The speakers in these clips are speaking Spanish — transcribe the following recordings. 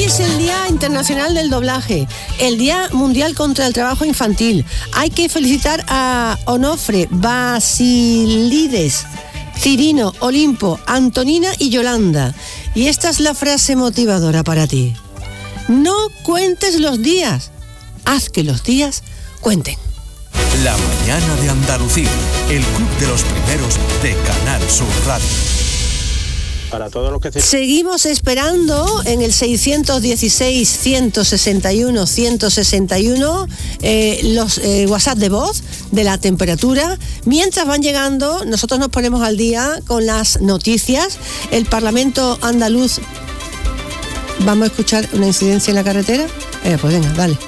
es el Día Internacional del Doblaje, el Día Mundial contra el Trabajo Infantil. Hay que felicitar a Onofre, Basilides, Cirino, Olimpo, Antonina y Yolanda. Y esta es la frase motivadora para ti. No cuentes los días, haz que los días cuenten. La mañana de Andalucía, el club de los primeros de Canal Sur Radio. Para todos los que Seguimos esperando en el 616-161-161 los WhatsApp de voz de la temperatura. Mientras van llegando, nosotros nos ponemos al día con las noticias. El Parlamento andaluz... ¿Vamos a escuchar una incidencia en la carretera? Pues venga, dale.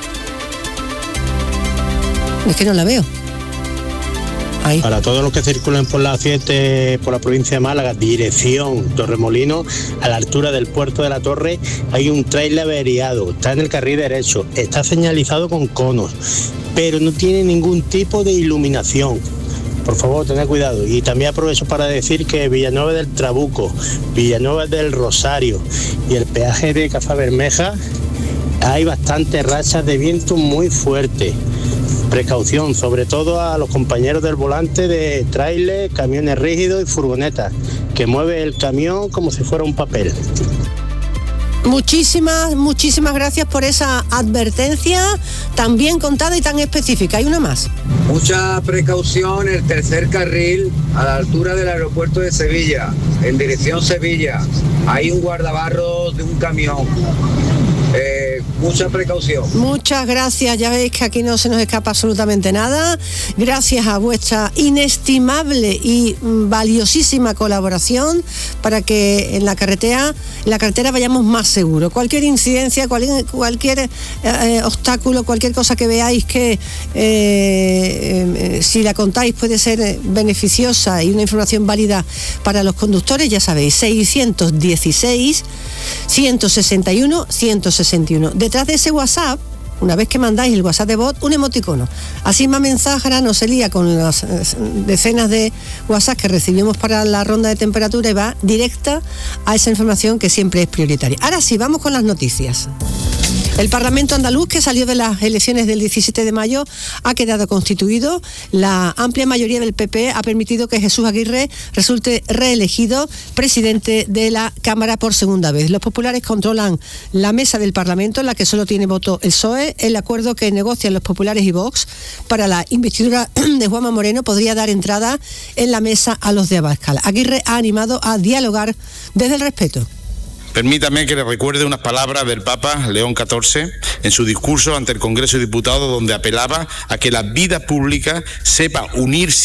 Es que no la veo. Ahí. Para todos los que circulan por la 7, por la provincia de Málaga, dirección Torremolinos, a la altura del puerto de la Torre, hay un tráiler averiado, está en el carril derecho, está señalizado con conos, pero no tiene ningún tipo de iluminación. Por favor, tened cuidado. Y también aprovecho para decir que Villanueva del Trabuco, Villanueva del Rosario y el peaje de Cazabermeja hay bastantes rachas de viento muy fuertes. Precaución, sobre todo a los compañeros del volante de tráiler, camiones rígidos y furgonetas, que mueve el camión como si fuera un papel. Muchísimas gracias por esa advertencia tan bien contada y tan específica. Hay una más. Mucha precaución, el tercer carril a la altura del aeropuerto de Sevilla, en dirección Sevilla. Hay un guardabarros de un camión. Mucha precaución. Muchas gracias, ya veis que aquí no se nos escapa absolutamente nada. Gracias a vuestra inestimable y valiosísima colaboración para que en la carretera vayamos más seguros. Cualquier incidencia, cualquier obstáculo, cualquier cosa que veáis que si la contáis puede ser beneficiosa y una información válida para los conductores, ya sabéis, 616 161 161. Detrás de ese WhatsApp, una vez que mandáis el WhatsApp de voz, un emoticono. Así Más Mensajera no se lía con las decenas de WhatsApp que recibimos para la ronda de temperatura y va directa a esa información que siempre es prioritaria. Ahora sí, vamos con las noticias. El Parlamento andaluz, que salió de las elecciones del 17 de mayo, ha quedado constituido. La amplia mayoría del PP ha permitido que Jesús Aguirre resulte reelegido presidente de la Cámara por segunda vez. Los populares controlan la mesa del Parlamento, en la que solo tiene voto el PSOE. El acuerdo que negocian los populares y Vox para la investidura de Juanma Moreno podría dar entrada en la mesa a los de Abascal. Aguirre ha animado a dialogar desde el respeto. Permítame que le recuerde unas palabras del Papa León XIV en su discurso ante el Congreso de Diputados, donde apelaba a que la vida pública sepa unir